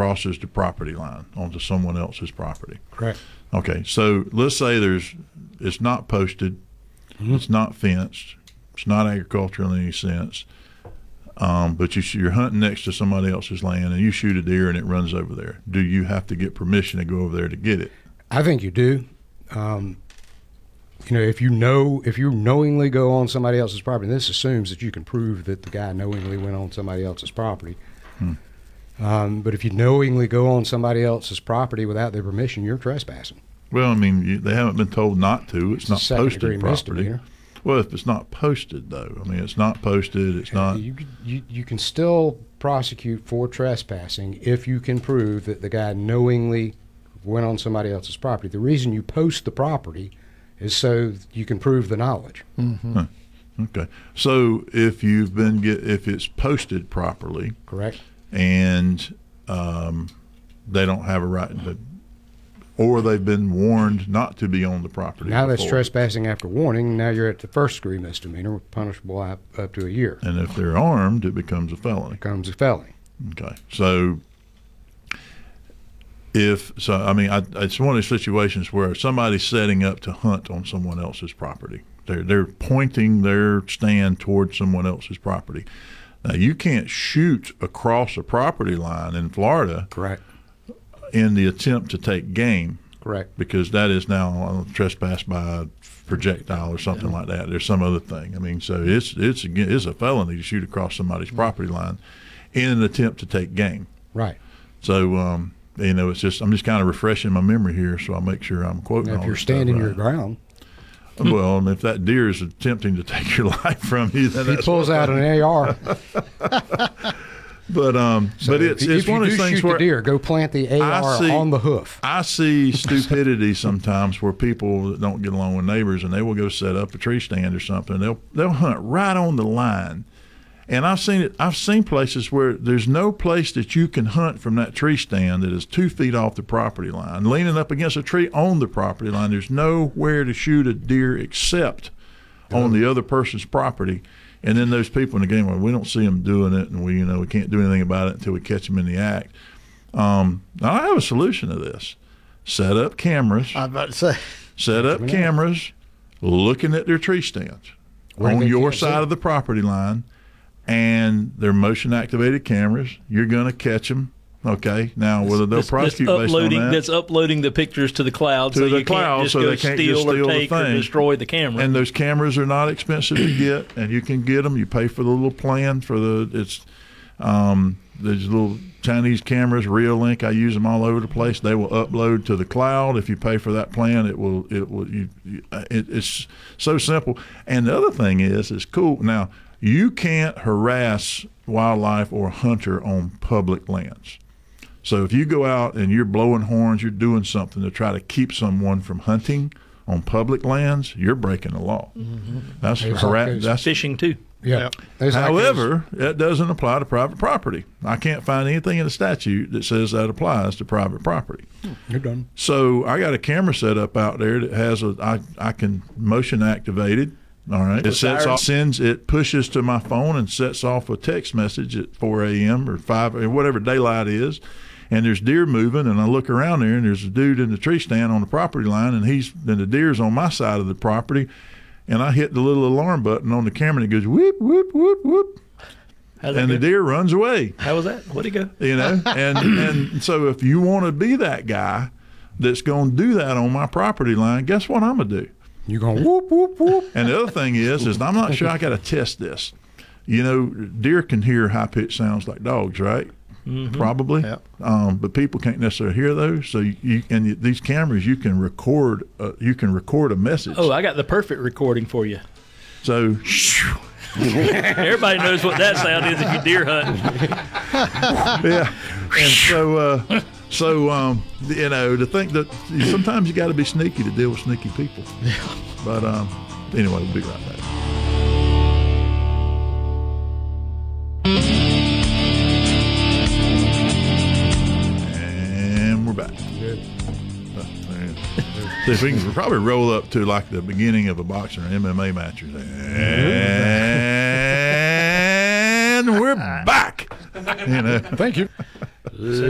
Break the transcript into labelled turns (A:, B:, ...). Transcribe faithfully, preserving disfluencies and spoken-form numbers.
A: crosses the property line onto someone else's property.
B: Correct.
A: Okay, so let's say there's it's not posted, mm-hmm. it's not fenced, it's not agricultural in any sense, um, but you, you're hunting next to somebody else's land and you shoot a deer and it runs over there. Do you have to get permission to go over there to get it?
B: I think you do. Um, you know, if you know, if you knowingly go on somebody else's property, this assumes that you can prove that the guy knowingly went on somebody else's property. Hmm. Um, but if you knowingly go on somebody else's property without their permission, you're trespassing.
A: Well, I mean, you, they haven't been told not to. It's,
B: it's
A: not posted property.
B: Misdemeanor.
A: Well, if it's not posted, though, I mean, it's not posted. It's not.
B: You, you you can still prosecute for trespassing if you can prove that the guy knowingly went on somebody else's property. The reason you post the property is so you can prove the knowledge.
A: Mm-hmm. Huh. Okay. So if you've been get if it's posted properly,
B: correct,
A: and um, they don't have a right to, or they've been warned not to be on the property.
B: Now
A: before.
B: That's trespassing after warning. Now you're at the first degree misdemeanor, punishable up, up to a year.
A: And if they're armed, it becomes a felony.
B: It becomes a felony.
A: Okay. So if so, I mean, I, it's one of those situations where somebody's setting up to hunt on someone else's property. They're they're pointing their stand towards someone else's property. Now you can't shoot across a property line in Florida.
B: Correct. In
A: the attempt to take game.
B: Correct.
A: Because that is now trespass by a projectile or something yeah. like that. There's some other thing. I mean, so it's it's it's a felony to shoot across somebody's mm-hmm. property line in an attempt to take game.
B: Right.
A: So. Um, You know, it's just I'm just kind of refreshing my memory here, so I'll make sure I'm quoting.
B: Now, if
A: all
B: you're
A: this
B: standing
A: stuff
B: your
A: right.
B: ground,
A: well, and if that deer is attempting to take your life from you, then
B: he
A: that's
B: pulls out an A R.
A: But um,
B: so
A: but it's
B: if,
A: it's
B: if
A: one
B: you
A: of those
B: do
A: things
B: shoot
A: where
B: the deer, go plant the A R
A: see,
B: on the hoof.
A: I see stupidity sometimes where people that don't get along with neighbors and they will go set up a tree stand or something. They'll they'll hunt right on the line. And I've seen it. I've seen places where there's no place that you can hunt from that tree stand that is two feet off the property line, leaning up against a tree on the property line. There's nowhere to shoot a deer except oh. on the other person's property. And then those people in the game, well, we don't see them doing it, and we, you know, we can't do anything about it until we catch them in the act. Um, now I have a solution to this: set up cameras.
C: I was about to say,
A: set up cameras, looking at their tree stands
B: Where
A: on your side
B: see?
A: of the property line. And they're motion-activated cameras. You're going to catch them, okay? Now, whether they'll
D: this,
A: prosecute
D: this
A: based on
D: uploading,
A: that.
D: That's uploading the pictures to the cloud
A: to
D: so
A: the
D: you
A: cloud,
D: can't just
A: so
D: go
A: they can't
D: steal,
A: just steal
D: or take
A: the thing.
D: or destroy the camera.
A: And those cameras are not expensive to get, and you can get them. You pay for the little plan for the – it's um, there's little Chinese cameras, Reolink. I use them all over the place. They will upload to the cloud. If you pay for that plan, it will – it will. You, you, it, it's so simple. And the other thing is, it's cool. Now, you can't harass wildlife or a hunter on public lands. So if you go out and you're blowing horns, you're doing something to try to keep someone from hunting on public lands, you're breaking the law. Mm-hmm. That's harass. That's
D: fishing too.
B: Yeah.
A: Yep. However, that doesn't apply to private property. I can't find anything in the statute that says that applies to private property.
B: You're done.
A: So I got a camera set up out there that has a I I can motion activate it. All right. It sets off, sends, it pushes to my phone and sets off a text message at four a.m. or five or whatever daylight is. And there's deer moving, and I look around there, and there's a dude in the tree stand on the property line, and he's and the deer's on my side of the property, and I hit the little alarm button on the camera, and it goes whoop whoop whoop whoop, and
D: go?
A: the deer runs away.
D: How was that? Where'd he go?
A: You know, and and so if you want to be that guy that's going to do that on my property line, guess what I'm gonna do?
B: You're going whoop, whoop, whoop.
A: And the other thing is, is I'm not sure I got to test this. You know, deer can hear high-pitched sounds like dogs, right? Mm-hmm. Probably.
C: Yep.
A: Um, but people can't necessarily hear those. So you, you and you, these cameras, you can record. Uh, you can record a message.
D: Oh, I got the perfect recording for you.
A: So.
D: Everybody knows what that sound is if you deer hunting.
A: Yeah. And so. Uh, So, um, you know, to think that sometimes you got to be sneaky to deal with sneaky people.
C: Yeah.
A: But um, anyway, we'll be right back. And we're back.
B: Good.
A: Uh, See if we can probably roll up to like the beginning of a boxing or M M A match. And we're back. You know.
B: Thank you.
D: So